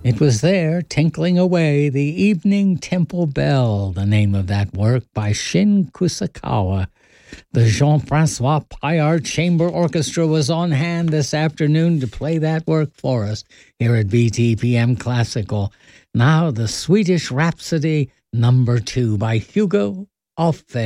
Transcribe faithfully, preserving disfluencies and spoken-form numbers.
It was there, tinkling away, the Evening Temple Bell, the name of that work by Shin Kusakawa. The Jean-Francois Paillard Chamber Orchestra was on hand this afternoon to play that work for us here at B T P M Classical. Now, the Swedish Rhapsody number two by Hugo Alfvén.